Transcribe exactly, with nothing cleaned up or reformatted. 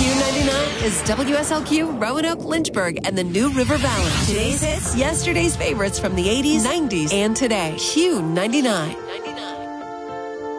Q ninety-nine is W S L Q, Roanoke, Lynchburg, and the New River Valley. Today's hits, yesterday's favorites from the eighties, nineties, and today. Q ninety-nine.